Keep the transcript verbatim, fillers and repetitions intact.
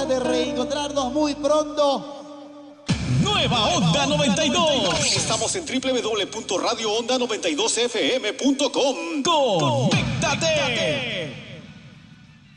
esperanza de reencontrarnos muy pronto. Nueva Onda noventa y dos. Estamos en doble u doble u doble u punto radio onda noventa y dos f m punto com. Conéctate.